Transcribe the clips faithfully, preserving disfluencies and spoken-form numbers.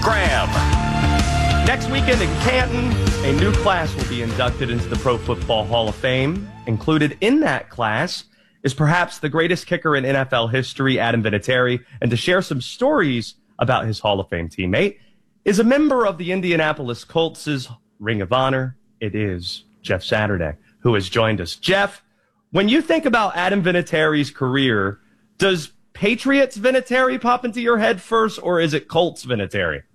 Graham. Next weekend in Canton, a new class will be inducted into the Pro Football Hall of Fame. Included in that class is perhaps the greatest kicker in N F L history, Adam Vinatieri. And to share some stories about his Hall of Fame teammate is a member of the Indianapolis Colts' Ring of Honor. It is Jeff Saturday, who has joined us. Jeff, when you think about Adam Vinatieri's career, does Patriots Vinatieri pop into your head first, or is it Colts Vinatieri?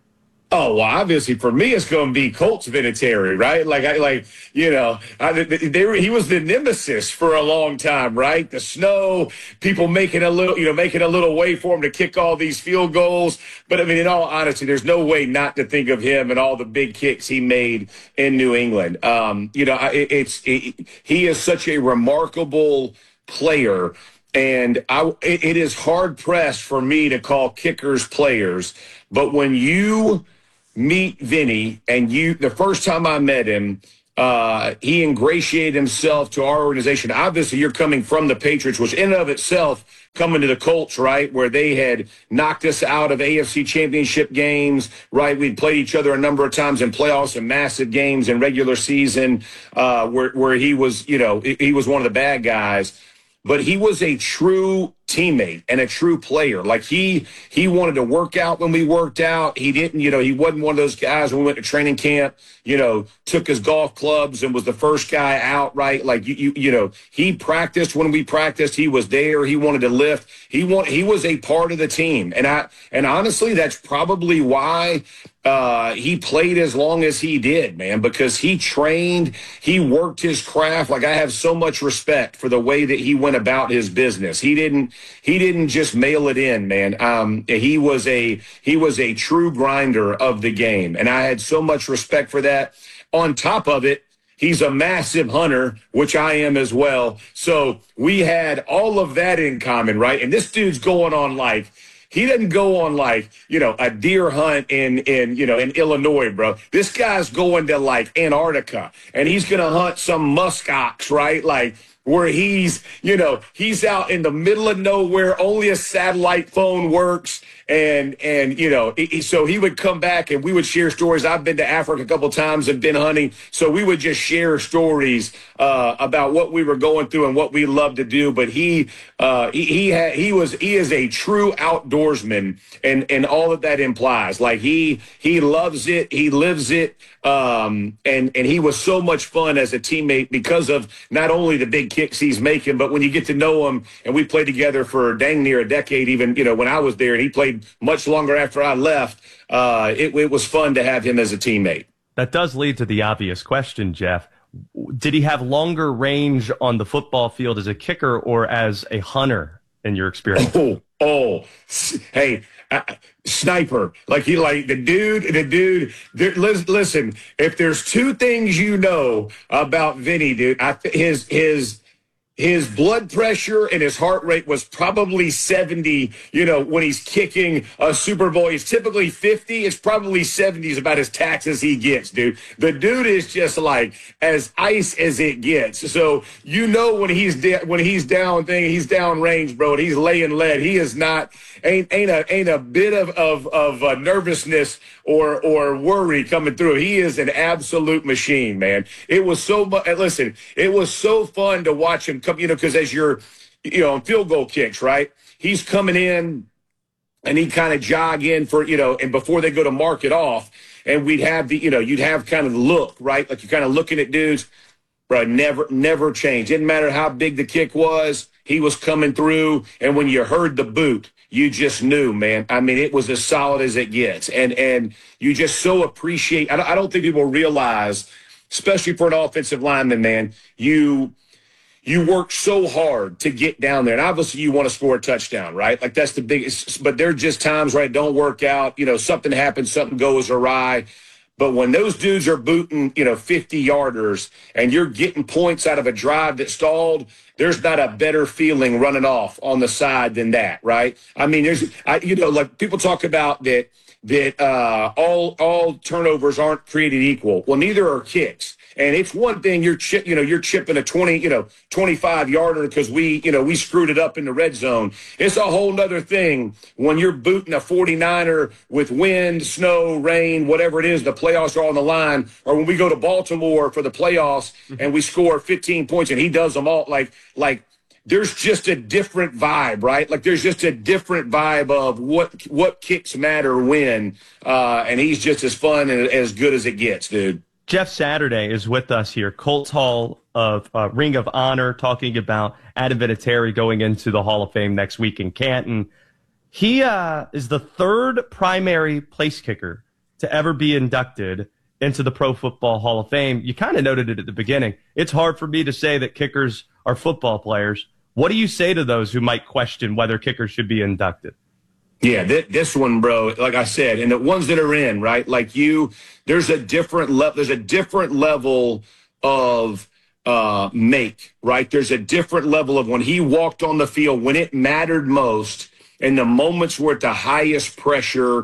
Oh, well, obviously for me, it's going to be Colts Vinatieri, right? Like, I, like you know, I, they were, he was the nemesis for a long time, right? The snow, people making a little, you know, making a little way for him to kick all these field goals. But I mean, in all honesty, there's no way not to think of him and all the big kicks he made in New England. Um, you know, it, it's it, he is such a remarkable player. And I, it, it is hard-pressed for me to call kickers players. But when you meet Vinny, and you, the first time I met him, uh, he ingratiated himself to our organization. Obviously, you're coming from the Patriots, which in and of itself, coming to the Colts, right, where they had knocked us out of A F C championship games, right? We'd played each other a number of times in playoffs and massive games in regular season, uh, where, where he was, you know, he was one of the bad guys. But he was a true teammate and a true player. Like, he he wanted to work out when we worked out. He didn't, you know, he wasn't one of those guys when we went to training camp, you know, took his golf clubs and was the first guy out, right? Like, you you, you know, he practiced when we practiced. He was there. He wanted to lift. He want, he was a part of the team. And I and honestly, that's probably why Uh, he played as long as he did, man, because he trained, he worked his craft. Like, I have so much respect for the way that he went about his business. He didn't, he didn't just mail it in, man. Um, he was a, he was a true grinder of the game. And I had so much respect for that. On top of it, he's a massive hunter, which I am as well. So we had all of that in common, right? And this dude's going on like, he doesn't go on like, you know, a deer hunt in, in, you know, in Illinois, bro. This guy's going to like Antarctica, and he's going to hunt some musk ox, right? Like, where he's, you know, he's out in the middle of nowhere, only a satellite phone works. And, and you know, he, so he would come back and we would share stories. I've been to Africa a couple of times and been hunting. So we would just share stories uh, about what we were going through and what we loved to do. But he, uh, he, he, had, he was, he is a true outdoorsman, and, and all that that implies. Like, he, he loves it. He lives it. Um, and, and he was so much fun as a teammate because of not only the big kicks he's making, but when you get to know him, and we played together for dang near a decade, even, you know, when I was there, and he played much longer after I left, uh, it, it was fun to have him as a teammate. That does lead to the obvious question, Jeff. Did he have longer range on the football field as a kicker or as a hunter in your experience? Oh, oh, hey, uh, sniper. Like, he, like the dude, the dude, there, listen, if there's two things you know about Vinny, dude, I, his, his, His blood pressure and his heart rate was probably seventy, you know, when he's kicking a Super Bowl. He's typically fifty. It's probably seventy is about as taxed as he gets, dude. The dude is just like as ice as it gets. So, you know, when he's de- when he's down thing, he's down range, bro, and he's laying lead. He is not, ain't ain't a ain't a bit of of, of uh, nervousness or or worry coming through. He is an absolute machine, man. It was so much. Listen, it was so fun to watch him. You know, because as you're, you know, on field goal kicks, right? He's coming in and he kind of jog in for, you know, and before they go to mark it off, and we'd have the, you know, you'd have kind of the look, right? Like, you're kind of looking at dudes, bro, never, never changed. Didn't matter how big the kick was, he was coming through. And when you heard the boot, you just knew, man. I mean, it was as solid as it gets. And, and you just so appreciate, I don't, I don't think people realize, especially for an offensive lineman, man, you, You work so hard to get down there. And obviously you want to score a touchdown, right? Like, that's the biggest. But there are just times where it don't work out. You know, something happens, something goes awry. But when those dudes are booting, you know, fifty-yarders and you're getting points out of a drive that stalled, there's not a better feeling running off on the side than that, right? I mean, there's, I, you know, like people talk about that that uh, all all turnovers aren't created equal. Well, neither are kicks. And it's one thing you're chip, you know, you're chipping a twenty, you know, twenty-five yarder because we, you know, we screwed it up in the red zone. It's a whole nother thing when you're booting a forty-niner with wind, snow, rain, whatever it is, the playoffs are on the line. Or when we go to Baltimore for the playoffs and we score fifteen points and he does them all, like, like, there's just a different vibe, right? Like there's just a different vibe of what what kicks matter when, uh, and he's just as fun and as good as it gets, dude. Jeff Saturday is with us here, Colts Hall of uh, Ring of Honor, talking about Adam Vinatieri going into the Hall of Fame next week in Canton. He uh, is the third primary place kicker to ever be inducted into the Pro Football Hall of Fame. You kind of noted it at the beginning. It's hard for me to say that kickers are football players. What do you say to those who might question whether kickers should be inducted? Yeah, th- this one, bro, like I said, and the ones that are in, right, like you, there's a different level, there's a different level of uh, make, right? There's a different level of when he walked on the field, when it mattered most, and the moments were at the highest pressure,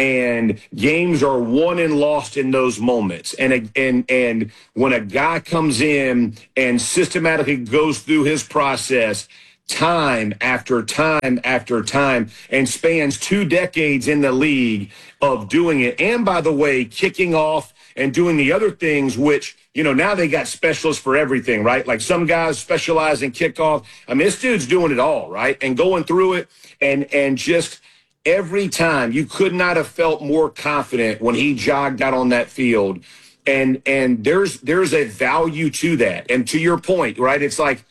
and games are won and lost in those moments. And, and, and when a guy comes in and systematically goes through his process, time after time after time, and spans two decades in the league of doing it. And by the way, kicking off and doing the other things, which, you know, now they got specialists for everything, right? Like some guys specialize in kickoff. I mean, this dude's doing it all, right? And going through it and, and just every time you could not have felt more confident when he jogged out on that field. And, and there's, there's a value to that. And to your point, right? It's like,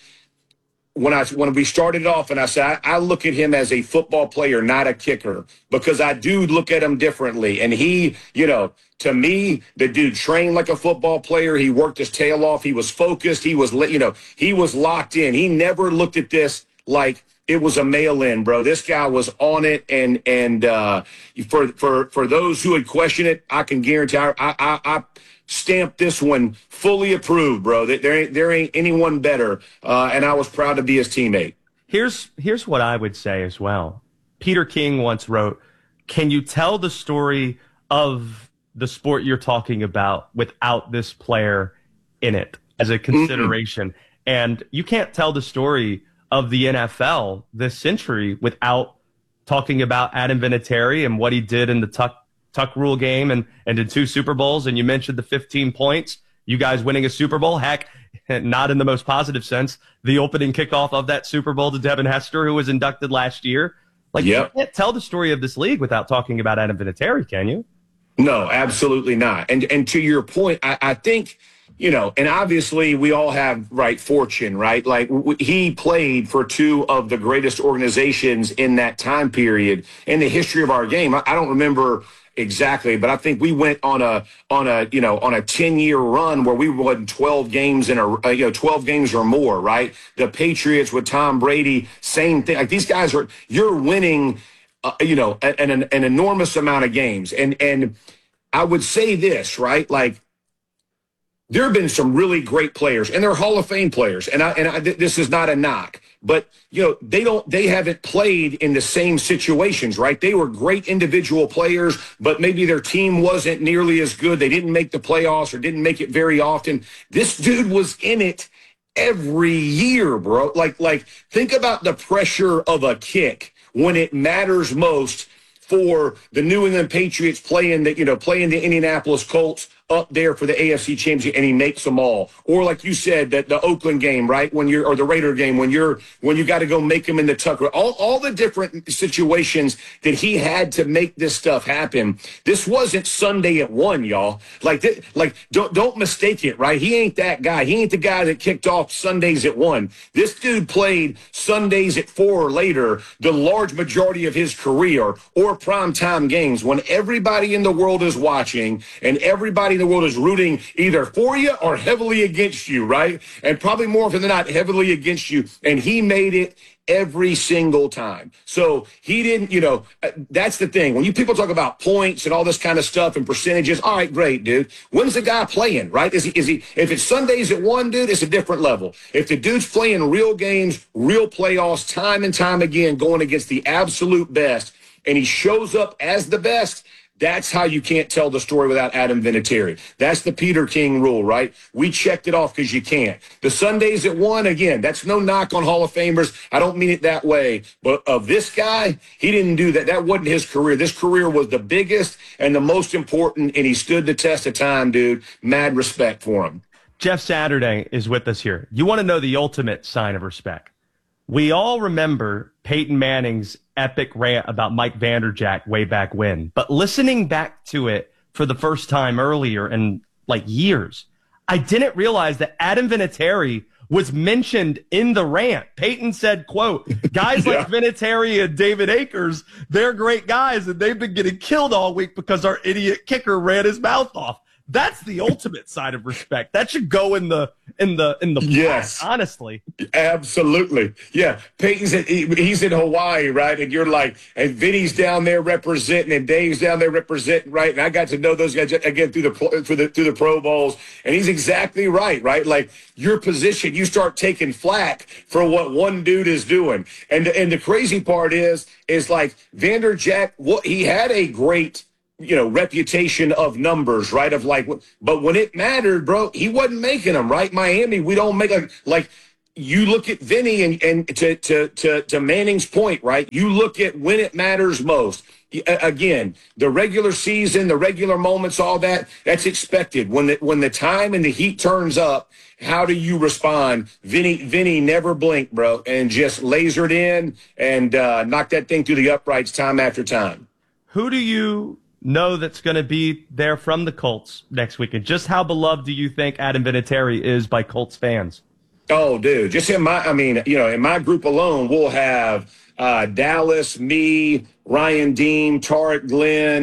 When I when we started off and I said, I, I look at him as a football player, not a kicker, because I do look at him differently. And he, you know, to me, the dude trained like a football player. He worked his tail off. He was focused. He was, you know, he was locked in. He never looked at this like it was a mail-in, bro. This guy was on it. And and uh, for for for those who would question it, I can guarantee I I. I stamp this one fully approved, bro. There ain't there ain't anyone better, uh, and I was proud to be his teammate. Here's here's what I would say as well. Peter King once wrote, "Can you tell the story of the sport you're talking about without this player in it as a consideration?" Mm-hmm. And you can't tell the story of the N F L this century without talking about Adam Vinatieri and what he did in the tuck. Tuck rule game and, and in two Super Bowls. And you mentioned the fifteen points, you guys winning a Super Bowl. Heck, not in the most positive sense, the opening kickoff of that Super Bowl to Devin Hester, who was inducted last year. Like, yep. You can't tell the story of this league without talking about Adam Vinatieri, can you? No, absolutely not. And and to your point, I, I think, you know, and obviously we all have, right, fortune, right? Like w- he played for two of the greatest organizations in that time period in the history of our game. I, I don't remember exactly, but I think we went on a on a you know on a ten year run where we won twelve games in a uh, you know twelve games or more, right? The Patriots with Tom Brady, same thing. Like these guys are, you're winning, uh, you know, an, an an enormous amount of games, and and I would say this, right? Like there have been some really great players, and they're Hall of Fame players, and I and I, this is not a knock. But, you know, they don't, they haven't played in the same situations, right? They were great individual players, but maybe their team wasn't nearly as good. They didn't make the playoffs or didn't make it very often. This dude was in it every year, bro. Like, like, think about the pressure of a kick when it matters most for the New England Patriots playing the, you know, playing the Indianapolis Colts up there for the A F C Championship, and he makes them all. Or like you said, that the Oakland game, right, when you're, or the Raider game, when you're, when you got to go make them in the Tucker, all, all the different situations that he had to make this stuff happen. This wasn't Sunday at one, y'all. Like, th- like don't don't mistake it, right? He ain't that guy. He ain't the guy that kicked off Sundays at one. This dude played Sundays at four or later, the large majority of his career, or primetime games when everybody in the world is watching and everybody the world is rooting either for you or heavily against you, right? And probably more often than not, heavily against you. And he made it every single time. So he didn't, you know, that's the thing. When you people talk about points and all this kind of stuff and percentages, all right, great, dude. When's the guy playing, right? Is he, is he, if it's Sundays at one, dude, it's a different level. If the dude's playing real games, real playoffs, time and time again, going against the absolute best, and he shows up as the best, That's how you can't tell the story without Adam Vinatieri. That's the Peter King rule, right? We checked it off because you can't. The Sundays at one, again, that's no knock on Hall of Famers. I don't mean it that way. But of this guy, he didn't do that. That wasn't his career. This career was the biggest and the most important, and he stood the test of time, dude. Mad respect for him. Jeff Saturday is with us here. You want to know the ultimate sign of respect? We all remember Peyton Manning's epic rant about Mike Vanderjagt way back when. But listening back to it for the first time earlier in like years, I didn't realize that Adam Vinatieri was mentioned in the rant. Peyton said, quote, guys yeah. like Vinatieri and David Akers, they're great guys, and they've been getting killed all week because our idiot kicker ran his mouth off. That's the ultimate sign of respect. That should go in the in the in the yes, plot, honestly. Absolutely, yeah. Peyton's in, he's in Hawaii, right? And you're like, and Vinny's down there representing, and Dave's down there representing, right? And I got to know those guys again through the through the through the Pro Bowls, and he's exactly right, right? Like your position, you start taking flack for what one dude is doing, and and the crazy part is is like Vanderjagt, what he had a great, you know, reputation of numbers, right? Of like, but when it mattered, bro, he wasn't making them, right? Miami, we don't make a, like, you look at Vinny and, and to, to, to, to Manning's point, right? You look at when it matters most. Again, the regular season, the regular moments, all that, that's expected. When the, when the time and the heat turns up, how do you respond? Vinny, Vinny never blinked, bro, and just lasered in and uh, knocked that thing through the uprights time after time. Who do you know that's going to be there from the Colts next weekend? Just how beloved do you think Adam Vinatieri is by Colts fans? Oh, dude, just in my, I mean, you know, in my group alone, we'll have uh, Dallas, me, Ryan Dean, Tarek Glenn,